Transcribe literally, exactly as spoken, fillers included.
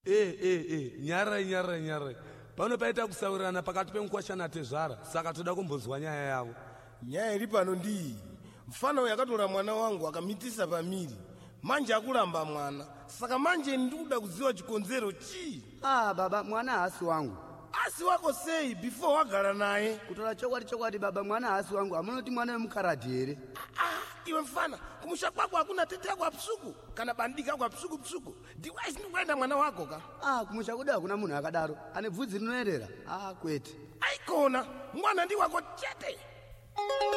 Eh eh eh nyara nyara nyara pano paita kusaurana pakati penkwashana tezvara saka toda kumbozwa nyaya yavo. Nyaya iri pano ndi mfano yakatola mwana wangu akamitisa pamiri manje akulamba mwana saka manje ndikuda kuziwa chikonzero chi. Ah baba mwana asi wangu. Asi wako sei before wagala naye kutola chokwati chokwati baba mwana asi wangu amunoti mwana wemukarati here. Ah, iwe mfana kumusha kwako hakuna tete yako apsuku kana bandika kwa psuku psuku ndiwise ndikuenda mwana wako ka. Ah kumusha kuda kuna munhu akadaro ane bvudzi rinoerera. Ah kwete aikona mwana ndi wako chete.